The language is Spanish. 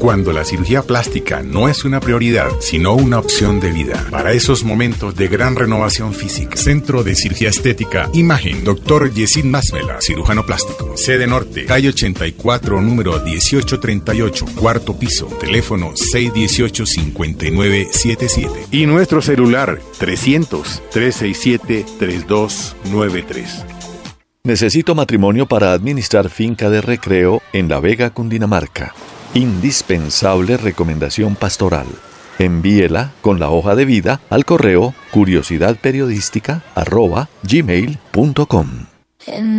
Cuando la cirugía plástica no es una prioridad, sino una opción de vida. Para esos momentos de gran renovación física. Centro de Cirugía Estética Imagen. Dr. Yesid Masmela, cirujano plástico. Sede Norte, calle 84, número 1838, cuarto piso. Teléfono 618-5977. Y nuestro celular 300-367-3293. Necesito matrimonio para administrar finca de recreo en La Vega, Cundinamarca. Indispensable recomendación pastoral. Envíela con la hoja de vida al correo curiosidadperiodística@gmail.com.